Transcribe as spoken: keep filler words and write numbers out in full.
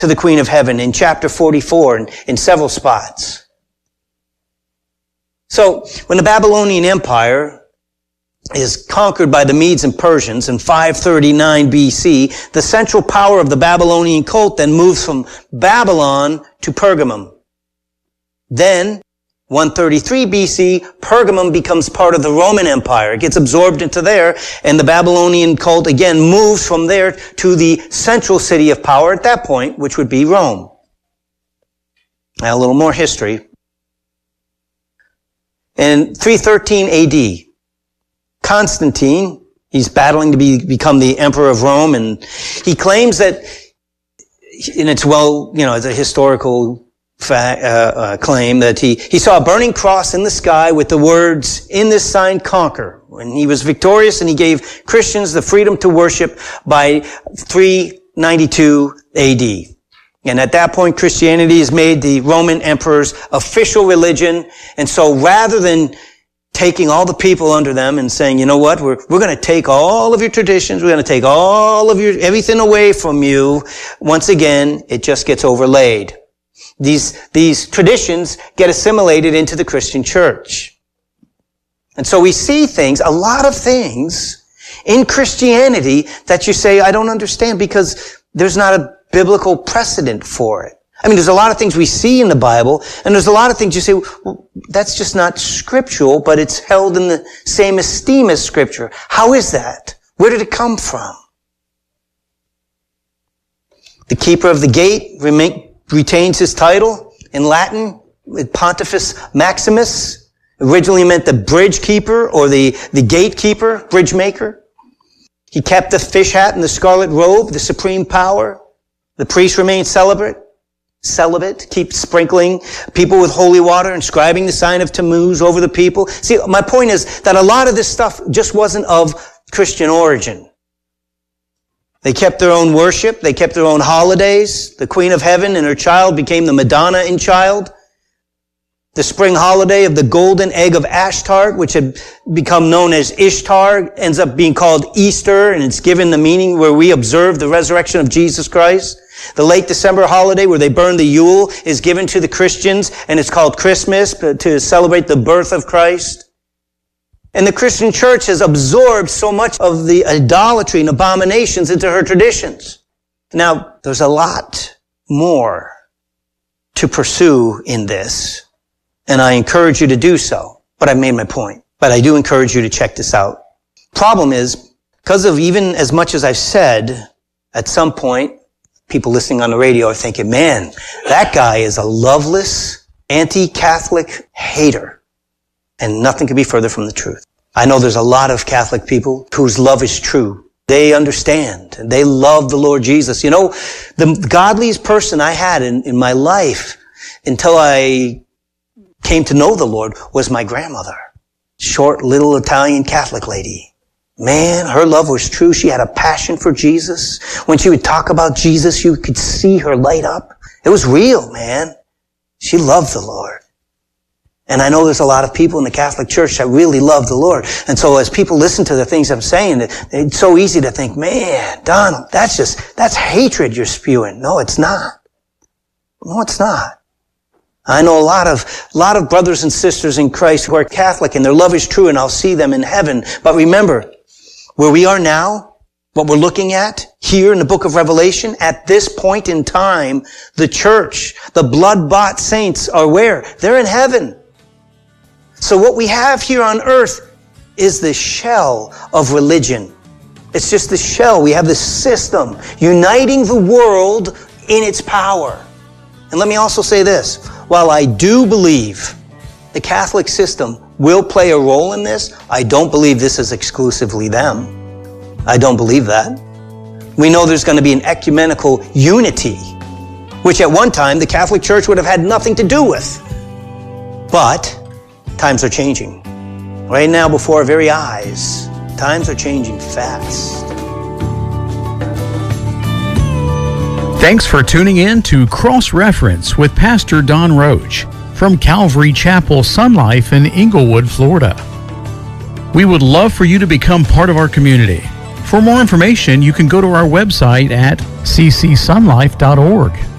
to the Queen of Heaven in chapter forty-four and in several spots. So when the Babylonian Empire is conquered by the Medes and Persians in five thirty-nine B C, the central power of the Babylonian cult then moves from Babylon to Pergamum. Then, one thirty-three B C, Pergamum becomes part of the Roman Empire. It gets absorbed into there, and the Babylonian cult again moves from there to the central city of power at that point, which would be Rome. Now, a little more history. In three thirteen A D, Constantine, he's battling to be, become the emperor of Rome, and he claims that, and it's well, you know, it's a historical fact, uh, uh, claim that he, he saw a burning cross in the sky with the words, "In this sign conquer." And he was victorious, and he gave Christians the freedom to worship by three ninety-two A D. And at that point, Christianity is made the Roman emperor's official religion. And so rather than taking all the people under them and saying, you know what, we're, we're going to take all of your traditions, we're going to take all of your, everything away from you, once again, it just gets overlaid. These, these traditions get assimilated into the Christian church. And so we see things, a lot of things in Christianity that you say, I don't understand, because there's not a biblical precedent for it. I mean, there's a lot of things we see in the Bible, and there's a lot of things you say, well, that's just not scriptural, but it's held in the same esteem as Scripture. How is that? Where did it come from? The keeper of the gate remain, retains his title in Latin, with Pontifex Maximus. Originally meant the bridge keeper or the, the gatekeeper, bridge maker. He kept the fish hat and the scarlet robe, the supreme power. The priest remained celibate, celibate, keep sprinkling people with holy water, inscribing the sign of Tammuz over the people. See, my point is that a lot of this stuff just wasn't of Christian origin. They kept their own worship. They kept their own holidays. The Queen of Heaven and her child became the Madonna in child. The spring holiday of the golden egg of Ashtar, which had become known as Ishtar, ends up being called Easter, and it's given the meaning where we observe the resurrection of Jesus Christ. The late December holiday where they burn the Yule is given to the Christians, and it's called Christmas to celebrate the birth of Christ. And the Christian church has absorbed so much of the idolatry and abominations into her traditions. Now, there's a lot more to pursue in this, and I encourage you to do so. But I've made my point. But I do encourage you to check this out. Problem is, because of even as much as I've said, at some point, people listening on the radio are thinking, man, that guy is a loveless, anti-Catholic hater. And nothing could be further from the truth. I know there's a lot of Catholic people whose love is true. They understand. And they love the Lord Jesus. You know, the godliest person I had in, in my life until I came to know the Lord was my grandmother. Short, little Italian Catholic lady. Man, her love was true. She had a passion for Jesus. When she would talk about Jesus, you could see her light up. It was real, man. She loved the Lord. And I know there's a lot of people in the Catholic Church that really love the Lord. And so as people listen to the things I'm saying, it's so easy to think, man, Donald, that's just, that's hatred you're spewing. No, it's not. No, it's not. I know a lot of, a lot of brothers and sisters in Christ who are Catholic, and their love is true, and I'll see them in heaven. But remember, where we are now, what we're looking at here in the book of Revelation, at this point in time, the church, the blood-bought saints are where? They're in heaven. So what we have here on earth is the shell of religion. It's just the shell. We have the system uniting the world in its power. And let me also say this. While I do believe the Catholic system will play a role in this, I don't believe this is exclusively them. I don't believe that. We know there's going to be an ecumenical unity, which at one time the Catholic Church would have had nothing to do with. But times are changing. Right now, before our very eyes, times are changing fast. Thanks for tuning in to Cross Reference with Pastor Don Roach from Calvary Chapel Sun Life in Inglewood, Florida. We would love for you to become part of our community. For more information, you can go to our website at c c sun life dot org.